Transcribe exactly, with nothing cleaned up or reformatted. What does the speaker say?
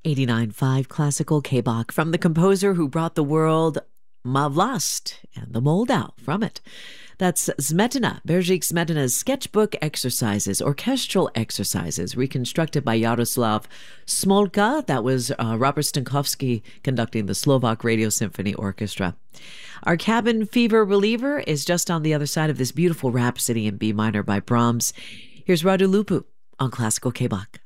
eighty-nine point five Classical K-Bach from the composer who brought the world Ma Vlast and the Moldau from it. That's Smetana, Berzhik Smetana's sketchbook exercises, orchestral exercises, reconstructed by Yaroslav Smolka. That was uh, Robert Stankovsky conducting the Slovak Radio Symphony Orchestra. Our cabin fever reliever is just on the other side of this beautiful Rhapsody in B minor by Brahms. Here's Radu Lupu on Classical K-Bach.